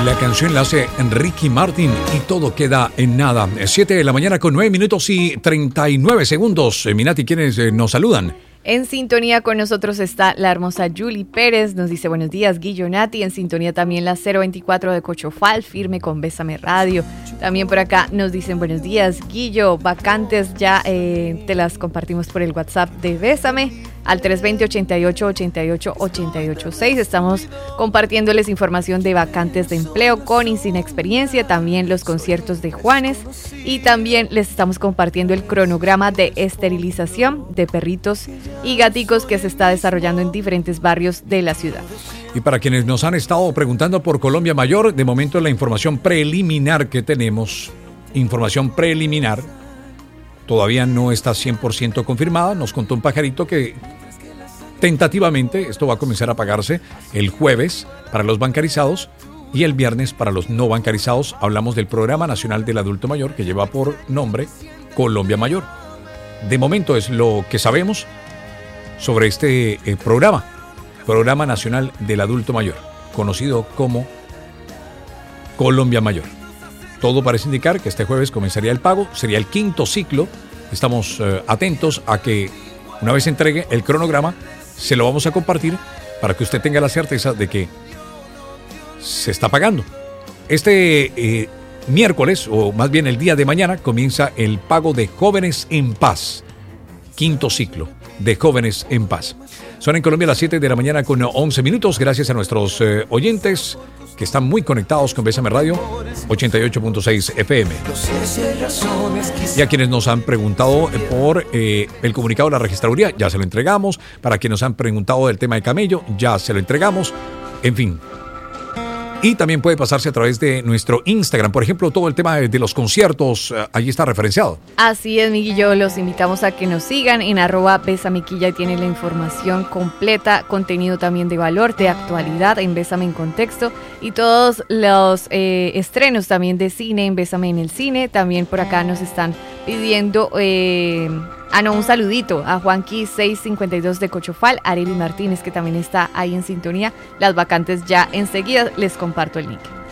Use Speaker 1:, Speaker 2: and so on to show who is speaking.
Speaker 1: La canción la hace Ricky Martin y todo queda en nada. 7 de la mañana con 9 minutos y 39 segundos. Minati, ¿quiénes nos saludan?
Speaker 2: En sintonía con nosotros está la hermosa Julie Pérez, nos dice buenos días, Guillo, Nati. En sintonía también la 024 de Cochofal, firme con Bésame Radio. También por acá nos dicen buenos días, Guillo, vacantes ya te las compartimos por el WhatsApp de Bésame al 320-88-88-886. Estamos compartiéndoles información de vacantes de empleo con y sin experiencia, también los conciertos de Juanes y también les estamos compartiendo el cronograma de esterilización de perritos y gaticos que se está desarrollando en diferentes barrios de la ciudad.
Speaker 1: Y para quienes nos han estado preguntando por Colombia Mayor, de momento la información preliminar que tenemos, todavía no está 100% confirmada. Nos contó un pajarito que tentativamente esto va a comenzar a pagarse el jueves para los bancarizados y el viernes para los no bancarizados. Hablamos del Programa Nacional del Adulto Mayor que lleva por nombre Colombia Mayor. De momento es lo que sabemos sobre este Programa Nacional del Adulto Mayor, conocido como Colombia Mayor. Todo parece indicar que este jueves comenzaría el pago, sería el 5º ciclo. Estamos atentos a que una vez se entregue el cronograma, se lo vamos a compartir para que usted tenga la certeza de que se está pagando. Este miércoles, o más bien el día de mañana, comienza el pago de Jóvenes en Paz. 5º ciclo de Jóvenes en Paz. Son en Colombia las 7 de la mañana con 11 minutos. Gracias a nuestros oyentes que están muy conectados con Bésame Radio 88.6 FM. Y a quienes nos han preguntado por el comunicado de la registraduría, ya se lo entregamos. Para quienes nos han preguntado del tema de camello, ya se lo entregamos. En fin. Y también puede pasarse a través de nuestro Instagram. Por ejemplo, todo el tema de los conciertos, allí está referenciado.
Speaker 2: Así es, Miguelillo. Los invitamos a que nos sigan en @Besamequilla y tienen la información completa, contenido también de valor, de actualidad en Bésame en Contexto y todos los estrenos también de cine en Bésame en el Cine. También por acá nos están pidiendo... un saludito a Juanqui 652 de Cochofal, Arely Martínez, que también está ahí en sintonía. Las vacantes ya enseguida les comparto el link.